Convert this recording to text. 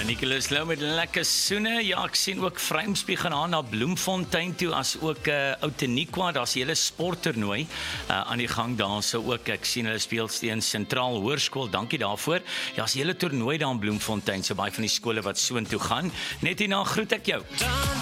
Nicholas Lou met lekker soene. Ja, ek sien ook Vryheidsby gaan aan na Bloemfontein toe, as ook Outeniqua, daar's 'n hele sporttoernooi aan die gang daar, so ook, ek sien hulle speel teen Sentraal Hoërskool, dankie daarvoor. Ja, is 'n hele toernooi daar in Bloemfontein, so baie van die skole wat so intoe gaan. Net hierna groet ek jou.